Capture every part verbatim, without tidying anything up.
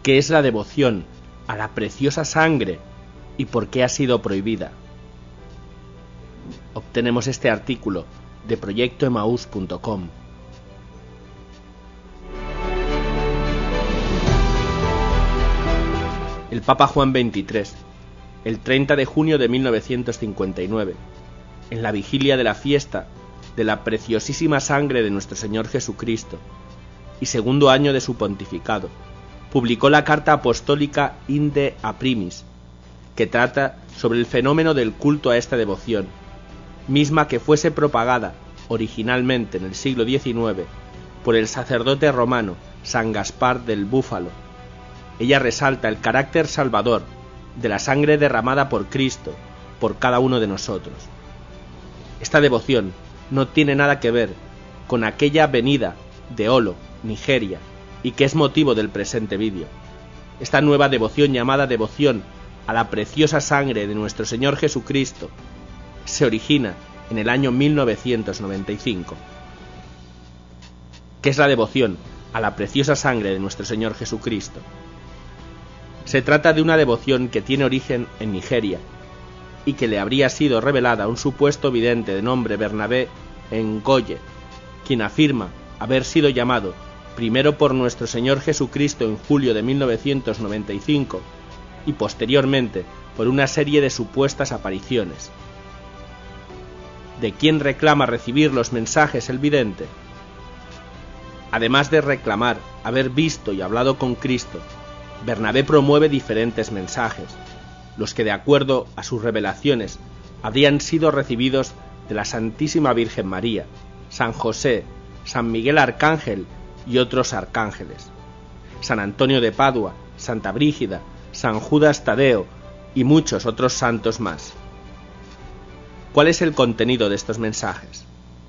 ¿Qué es la devoción a la preciosa sangre y por qué ha sido prohibida? Obtenemos este artículo de proyecto emaús punto com. El Papa Juan veintitrés, el treinta de junio de mil novecientos cincuenta y nueve, en la vigilia de la fiesta de la preciosísima sangre de nuestro Señor Jesucristo y segundo año de su pontificado, publicó la carta apostólica Inde a Primis, que trata sobre el fenómeno del culto a esta devoción, misma que fuese propagada originalmente en el siglo diecinueve por el sacerdote romano San Gaspar del Búfalo. Ella resalta el carácter salvador de la sangre derramada por Cristo por cada uno de nosotros. Esta devoción no tiene nada que ver con aquella venida de Olo, Nigeria, y que es motivo del presente vídeo. Esta nueva devoción, llamada devoción a la preciosa sangre de nuestro Señor Jesucristo, se origina en el año mil novecientos noventa y cinco. ¿Qué es la devoción a la preciosa sangre de nuestro Señor Jesucristo? Se trata de una devoción que tiene origen en Nigeria y que le habría sido revelada a un supuesto vidente de nombre Bernabé Ngoye, quien afirma haber sido llamado primero por nuestro Señor Jesucristo en julio de mil novecientos noventa y cinco y posteriormente por una serie de supuestas apariciones. ¿De quién reclama recibir los mensajes el vidente? Además de reclamar haber visto y hablado con Cristo, Bernabé promueve diferentes mensajes, los que de acuerdo a sus revelaciones habrían sido recibidos de la Santísima Virgen María, San José, San Miguel Arcángel y otros arcángeles, San Antonio de Padua, Santa Brígida, San Judas Tadeo y muchos otros santos más. ¿Cuál es el contenido de estos mensajes?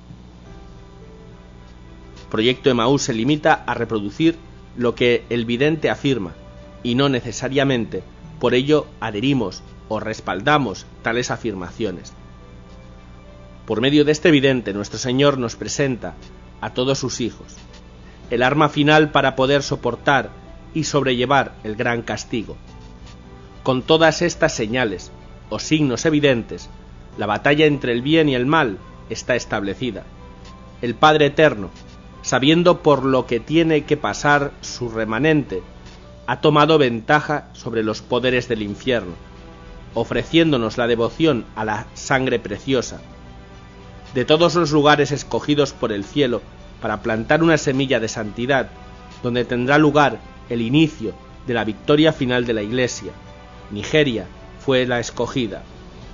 Proyecto Emaús se limita a reproducir lo que el vidente afirma y no necesariamente por ello adherimos o respaldamos tales afirmaciones. Por medio de este vidente, nuestro Señor nos presenta a todos sus hijos el arma final para poder soportar y sobrellevar el gran castigo. Con todas estas señales o signos evidentes, la batalla entre el bien y el mal está establecida. El Padre Eterno, sabiendo por lo que tiene que pasar su remanente, ha tomado ventaja sobre los poderes del infierno, ofreciéndonos la devoción a la sangre preciosa. De todos los lugares escogidos por el cielo para plantar una semilla de santidad, donde tendrá lugar el inicio de la victoria final de la Iglesia, Nigeria fue la escogida.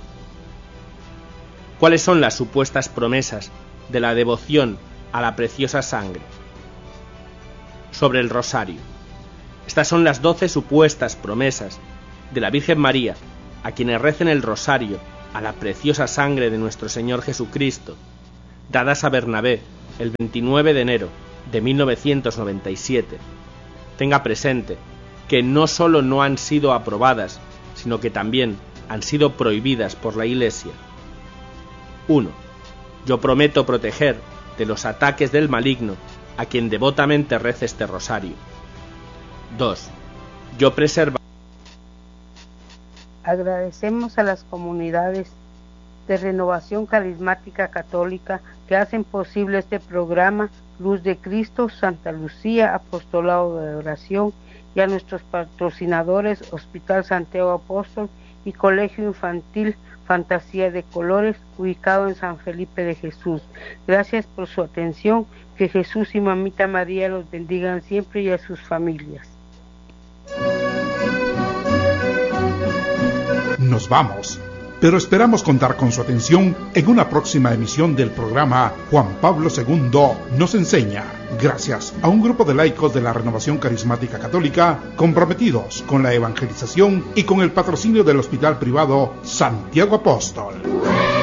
¿Cuáles son las supuestas promesas de la devoción a la preciosa sangre? Sobre el rosario. Estas son las doce supuestas promesas de la Virgen María a quienes recen el rosario a la preciosa sangre de nuestro Señor Jesucristo, dadas a Bernabé el veintinueve de enero de mil novecientos noventa y siete. Tenga presente que no solo no han sido aprobadas, sino que también han sido prohibidas por la Iglesia. uno. Yo prometo proteger de los ataques del maligno a quien devotamente rece este rosario. dos. Yo preservo. Agradecemos a las comunidades de Renovación Carismática Católica que hacen posible este programa, Luz de Cristo, Santa Lucía, Apostolado de Oración, y a nuestros patrocinadores, Hospital Santiago Apóstol y Colegio Infantil Fantasía de Colores, ubicado en San Felipe de Jesús. Gracias por su atención, que Jesús y Mamita María los bendigan siempre y a sus familias. Nos vamos, pero esperamos contar con su atención en una próxima emisión del programa Juan Pablo segundo nos enseña, gracias a un grupo de laicos de la Renovación Carismática Católica comprometidos con la evangelización y con el patrocinio del Hospital Privado Santiago Apóstol.